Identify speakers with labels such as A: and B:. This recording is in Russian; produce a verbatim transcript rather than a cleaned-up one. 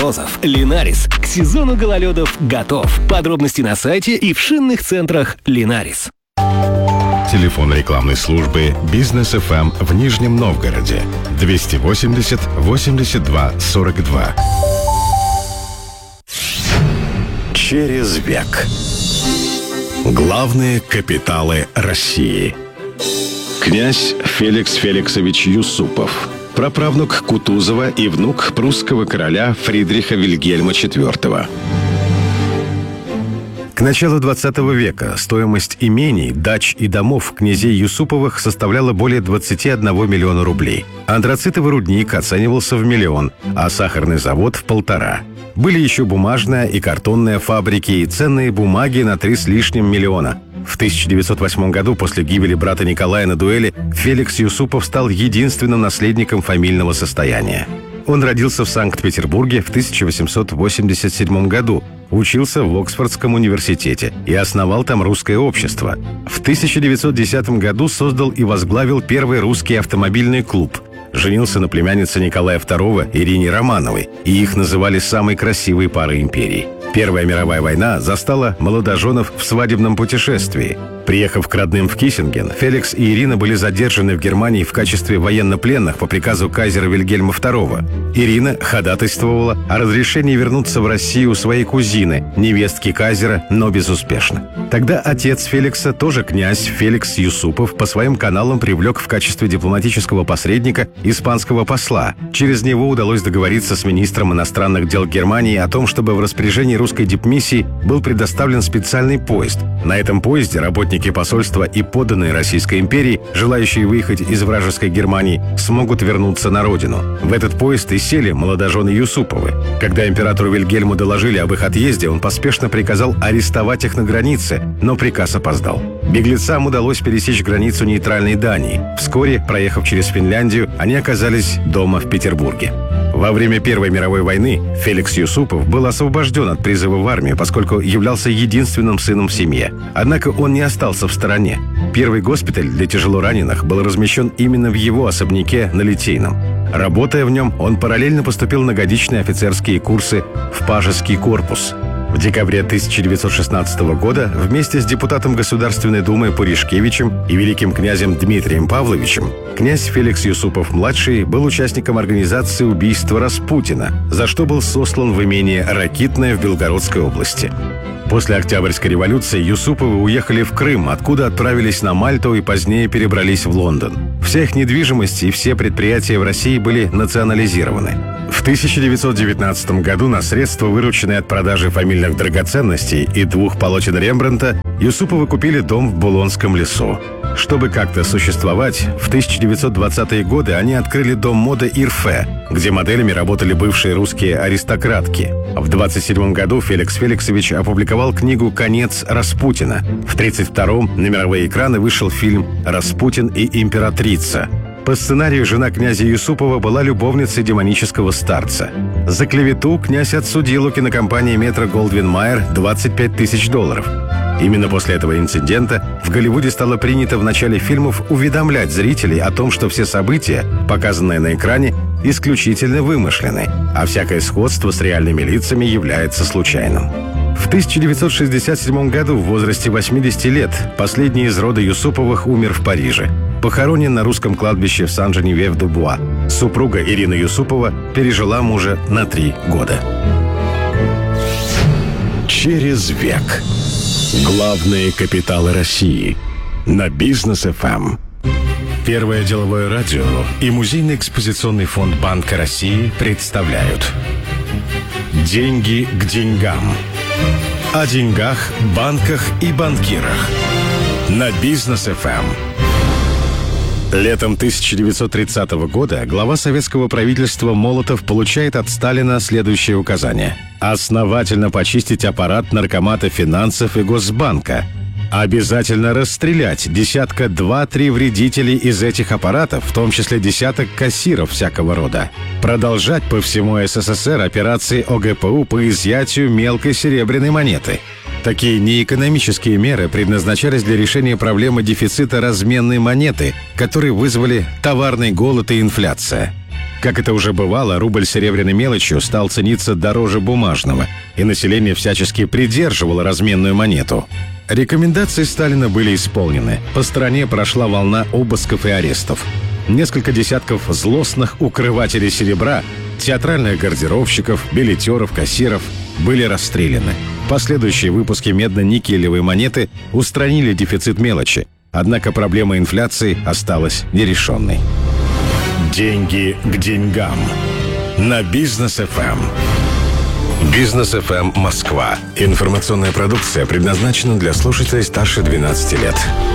A: морозов. Линарис. К сезону гололедов готов. Подробности на сайте и в шинных центрах Линарис.
B: Телефон рекламной службы «Бизнес эф эм» в Нижнем Новгороде двести восемьдесят восемьдесят два сорок два. Через век. Главные капиталы России. Князь Феликс Феликсович Юсупов, праправнук Кутузова и внук прусского короля Фридриха Вильгельма четвёртого. К началу двадцатого века стоимость имений, дач и домов князей Юсуповых составляла более двадцати одного миллиона рублей. Антрацитовый рудник оценивался в миллион, а сахарный завод – в полтора. Были еще бумажная и картонная фабрики и ценные бумаги на три с лишним миллиона. В тысяча девятьсот восьмом году, после гибели брата Николая на дуэли, Феликс Юсупов стал единственным наследником фамильного состояния. Он родился в Санкт-Петербурге в тысяча восемьсот восемьдесят седьмом году, учился в Оксфордском университете и основал там русское общество. В тысяча девятьсот десятом году создал и возглавил первый русский автомобильный клуб. Женился на племяннице Николая второго Ирине Романовой, и их называли самой красивой парой империи. Первая мировая война застала молодоженов в свадебном путешествии. Приехав к родным в Киссинген, Феликс и Ирина были задержаны в Германии в качестве военнопленных по приказу кайзера Вильгельма второго. Ирина ходатайствовала о разрешении вернуться в Россию у своей кузины, невестки кайзера, но безуспешно. Тогда отец Феликса, тоже князь Феликс Юсупов, по своим каналам привлек в качестве дипломатического посредника испанского посла. Через него удалось договориться с министром иностранных дел Германии о том, чтобы в распоряжении русской дипмиссии был предоставлен специальный поезд. На этом поезде работники посольства и подданные Российской империи, желающие выехать из вражеской Германии, смогут вернуться на родину. В этот поезд и сели молодожены Юсуповы. Когда императору Вильгельму доложили об их отъезде, он поспешно приказал арестовать их на границе, но приказ опоздал. Беглецам удалось пересечь границу нейтральной Дании. Вскоре, проехав через Финляндию, они оказались дома в Петербурге. Во время Первой мировой войны Феликс Юсупов был освобожден от призыва в армию, поскольку являлся единственным сыном в семье. Однако он не остался в стороне. Первый госпиталь для тяжелораненых был размещен именно в его особняке на Литейном. Работая в нем, он параллельно поступил на годичные офицерские курсы в Пажеский корпус. В декабре тысяча девятьсот шестнадцатого года вместе с депутатом Государственной Думы Пуришкевичем и великим князем Дмитрием Павловичем князь Феликс Юсупов-младший был участником организации убийства Распутина, за что был сослан в имение Ракитное в Белгородской области. После Октябрьской революции Юсуповы уехали в Крым, откуда отправились на Мальту и позднее перебрались в Лондон. Вся их недвижимость и все предприятия в России были национализированы. В тысяча девятьсот девятнадцатом году на средства, вырученные от продажи фамильных драгоценностей и двух полотен Рембрандта, Юсуповы купили дом в Булонском лесу. Чтобы как-то существовать, в тысяча девятьсот двадцатые годы они открыли дом моды «Ирфе», где моделями работали бывшие русские аристократки. В двадцать седьмом году Феликс Феликсович опубликовал книгу «Конец Распутина». В тридцать втором на мировые экраны вышел фильм «Распутин и императрица». По сценарию жена князя Юсупова была любовницей демонического старца. За клевету князь отсудил у кинокомпании «Метро-Голдвин-Майер» двадцать пять тысяч долларов. Именно после этого инцидента в Голливуде стало принято в начале фильмов уведомлять зрителей о том, что все события, показанные на экране, исключительно вымышлены, а всякое сходство с реальными лицами является случайным. В тысяча девятьсот шестьдесят седьмом году в возрасте восьмидесяти лет последний из рода Юсуповых умер в Париже. Похоронен на русском кладбище в Сан-Женевьев-де-Буа. Супруга Ирина Юсупова пережила мужа на три года. Через век. Главные капиталы России. На Бизнес эф эм. Первое деловое радио и музейный экспозиционный фонд Банка России представляют «Деньги к деньгам». О деньгах, банках и банкирах. На Бизнес эф эм. Летом тысяча девятьсот тридцатого года глава советского правительства Молотов получает от Сталина следующее указание: основательно почистить аппарат Наркомата финансов и Госбанка, обязательно расстрелять десятка два-три вредителей из этих аппаратов, в том числе десяток кассиров всякого рода, продолжать по всему эс эс эс эр операции о гэ пэ у по изъятию мелкой серебряной монеты. Такие неэкономические меры предназначались для решения проблемы дефицита разменной монеты, которые вызвали товарный голод и инфляция. Как это уже бывало, рубль с серебряной мелочью стал цениться дороже бумажного, и население всячески придерживало разменную монету. Рекомендации Сталина были исполнены. По стране прошла волна обысков и арестов. Несколько десятков злостных укрывателей серебра, театральных гардеробщиков, билетеров, кассиров были расстреляны. Последующие выпуски медно-никелевой монеты устранили дефицит мелочи, однако проблема инфляции осталась нерешенной. Деньги к деньгам. На Бизнес эф эм. Бизнес эф эм Москва. Информационная продукция предназначена для слушателей старше двенадцати лет.